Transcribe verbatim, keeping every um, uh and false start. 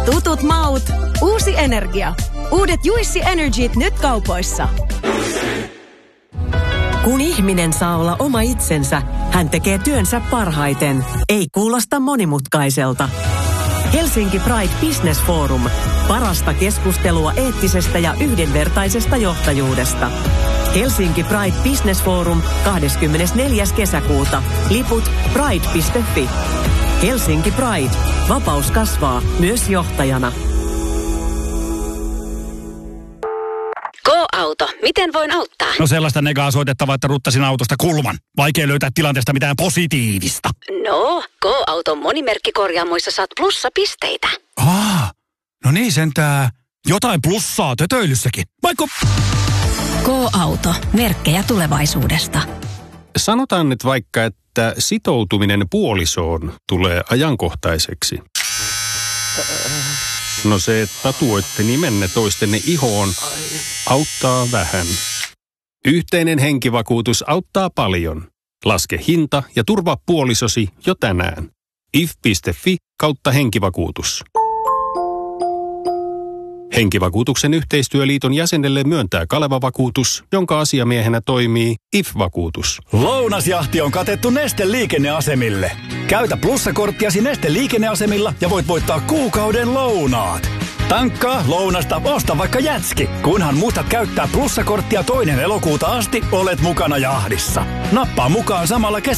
Tutut maut, uusi energia. Uudet Juissi Energyt nyt kaupoissa. Kun ihminen saa olla oma itsensä, hän tekee työnsä parhaiten. Ei kuulosta monimutkaiselta. Helsinki Pride Business Forum. Parasta keskustelua eettisestä ja yhdenvertaisesta johtajuudesta. Helsinki Pride Business Forum kahdeskymmenesneljäs kesäkuuta. Liput pride piste fi. Helsinki Pride. Vapaus kasvaa myös johtajana. Go-auto. Miten voin auttaa? No sellaista negaa soitettavaa, että ruttasin autosta kulman. Vaikea löytää tilanteesta mitään positiivista. No, Go-auton monimerkkikorjaamoissa saat plussapisteitä. Aa, no niin sentää. Jotain plussaa tötöilyssäkin. Vaikka... Go-auto. Merkkejä tulevaisuudesta. Sanotaan nyt vaikka, että sitoutuminen puolisoon tulee ajankohtaiseksi. No se, että tatuoitte nimenne toistenne ihoon, auttaa vähän. Yhteinen henkivakuutus auttaa paljon. Laske hinta ja turvaa puolisosi jo tänään. if piste fi kautta henkivakuutus. Henkivakuutuksen yhteistyöliiton jäsenelle myöntää Kaleva-vakuutus, jonka asiamiehenä toimii I F-vakuutus. Lounasjahti on katettu Neste liikenneasemille. Käytä plussakorttiasi Neste liikenneasemilla ja voit voittaa kuukauden lounaat. Tankkaa, lounasta, osta vaikka jätski. Kunhan muistat käyttää plussakorttia toinen elokuuta asti, olet mukana jahdissa. Nappaa mukaan samalla kesä.